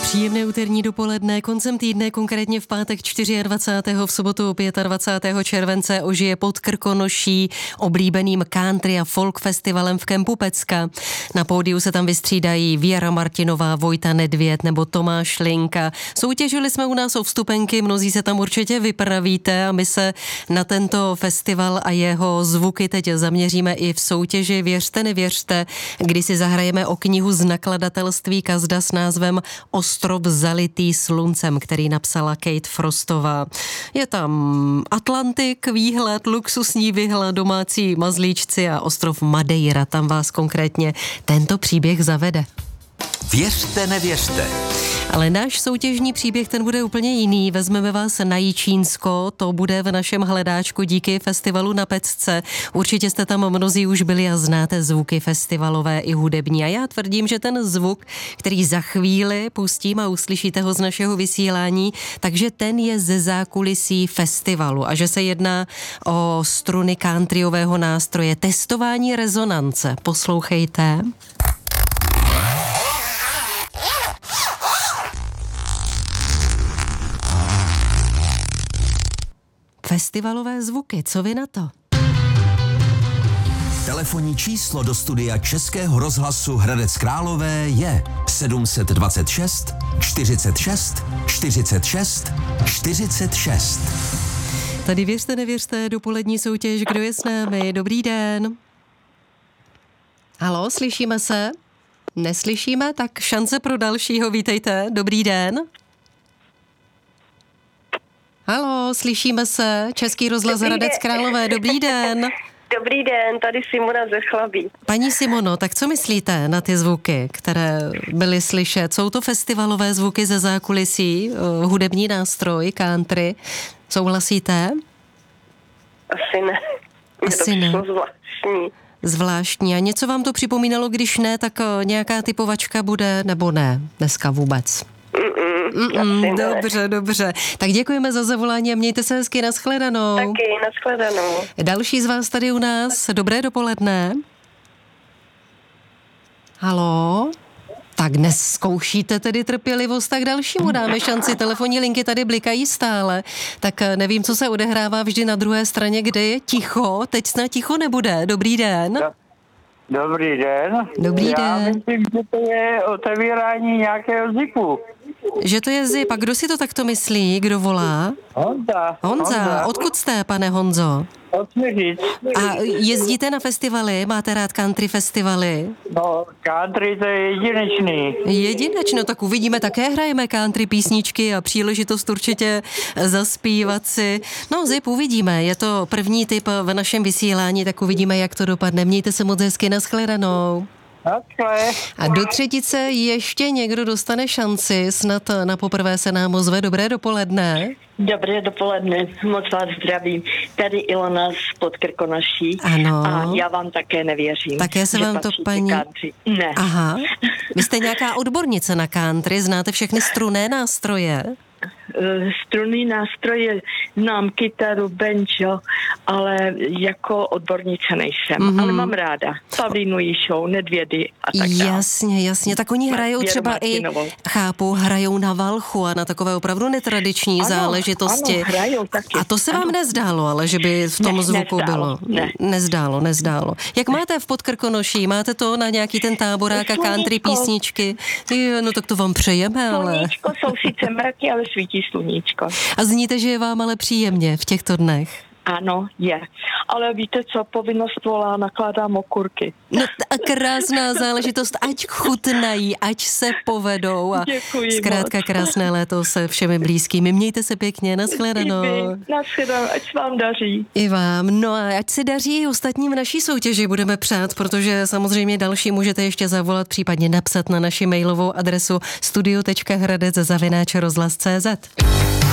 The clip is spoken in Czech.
Příjemné úterní dopoledne, koncem týdne, konkrétně v pátek 24. v sobotu 25. července ožije pod Krkonoší oblíbeným country a folk festivalem v kempu Pecka. Na pódiu se tam vystřídají Věra Martinová, Vojta Nedvěd nebo Tomáš Linka. Soutěžili jsme u nás o vstupenky, mnozí se tam určitě vypravíte a my se na tento festival a jeho zvuky teď zaměříme i v soutěži Věřte, nevěřte, kdy si zahrajeme o knihu z nakladatelství Kazda s názvem Ostrov zalitý sluncem, který napsala Kate Frostová. Je tam Atlantik, výhled, luxusní výhled, domácí mazlíčci a ostrov Madeira. Tam vás konkrétně tento příběh zavede. Věřte, nevěřte. Ale náš soutěžní příběh, ten bude úplně jiný. Vezmeme vás na Jičínsko, to bude v našem hledáčku díky festivalu na Pecce. Určitě jste tam mnozí už byli a znáte zvuky festivalové i hudební. A já tvrdím, že ten zvuk, který za chvíli pustím a uslyšíte ho z našeho vysílání, takže ten je ze zákulisí festivalu a že se jedná o struny countryového nástroje, testování rezonance. Poslouchejte. Festivalové zvuky, co vy na to? Telefonní číslo do studia Českého rozhlasu Hradec Králové je 726 46 46 46. Tady věřte, nevěřte, dopolední soutěž, kdo je s námi? Dobrý den. Haló, slyšíme se? Neslyšíme? Tak šance pro dalšího, vítejte. Dobrý den. Haló, slyšíme se? Český rozhlas Hradec Králové, dobrý den. Dobrý den, tady Simona ze Chlabí. Paní Simono, tak co myslíte na ty zvuky, které byly slyšet? Jsou to festivalové zvuky ze zákulisí, hudební nástroj, country? Souhlasíte? Asi ne. Asi ne. Zvláštní. Zvláštní. A něco vám to připomínalo, když ne, tak nějaká typovačka bude, nebo ne? Dneska vůbec. Dobře. Tak děkujeme za zavolání a mějte se hezky, nashledanou. Taky, nashledanou. Další z vás tady u nás. Dobré dopoledne. Haló? Tak dnes zkoušíte tedy trpělivost, tak dalšímu dáme šanci. Telefonní linky tady blikají stále, tak nevím, co se odehrává vždy na druhé straně, kde je ticho. Teď snad ticho nebude. Dobrý den. Dobrý den. Dobrý Já den. myslím, že to je otevírání nějakého zipu. Že to je zip. A kdo si to takto myslí? Kdo volá? Honza. Odkud jste, pane Honzo? Od Svěřic. A jezdíte na festivaly? Máte rád country festivaly? No, country to je jedinečný. Jedinečno, tak uvidíme, také hrajeme country písničky a příležitost určitě zaspívat si. No, zip, uvidíme, je to první tip v našem vysílání, tak uvidíme, jak to dopadne. Mějte se moc hezky, nashledanou. Takhle. A do třetice ještě někdo dostane šanci, snad na poprvé se nám ozve. Dobré dopoledne. Dobré dopoledne, moc vás zdravím. Tady Ilona z Podkrkonoší. Ano. A já vám také nevěřím. Také se vám to, paní... Country. Ne. Aha. Vy jste nějaká odbornice na country, znáte všechny strunné nástroje? Strunný nástroje, znám kytaru, banjo, ale jako odbornice nejsem. Ale mám ráda Pavlínu Jíšou, Nedvědy a tak dále. Jasně. Tak oni hrajou Věru třeba Martinovou. hrajou na valchu a na takové opravdu netradiční záležitosti. Ano, hrajou taky. A to se vám nezdálo, ale že by v tom zvuku nezdálo, bylo? Ne. Nezdálo. Jak máte v Podkrkonoší? Máte to na nějaký ten táborák a country písničky? No tak to vám přejeme, ale... Sluníčko, jsou sice mraky, ale svítí sluníčko. A zníte, že je vám ale příjemně v těchto dnech? Ano, je. Ale víte co, povinnost volá, nakládám okurky. No a krásná záležitost, ať chutnají, ať se povedou a Děkuji zkrátka moc. krásné léto se všemi blízkými. Mějte se pěkně, nashledanou. Nashledanou, ať se vám daří. I vám. No a ať se daří i ostatním v naší soutěži budeme přát, protože samozřejmě další můžete ještě zavolat, případně napsat na naši mailovou adresu studio.hradec@rozhlas.cz.